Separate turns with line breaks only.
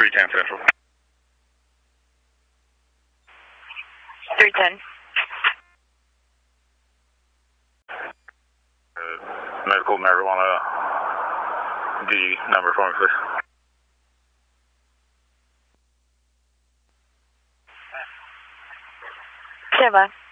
310 Central.
310.
Medical marijuana D number for me, please.
Stand by.